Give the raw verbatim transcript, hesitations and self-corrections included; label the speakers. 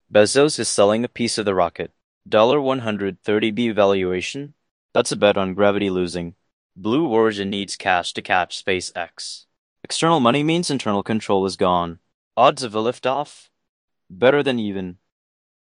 Speaker 1: Bezos is selling a piece of the rocket. one hundred thirty B valuation? That's a bet on gravity losing. Blue Origin needs cash to catch SpaceX. External money means internal control is gone. Odds of a liftoff? Better than even.